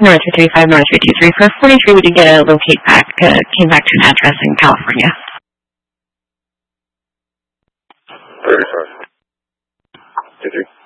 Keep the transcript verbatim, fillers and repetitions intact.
North three thirty-five, North three two three. For forty-three, we did get a locate back, uh, came back to an address in California. thirty-five. two three.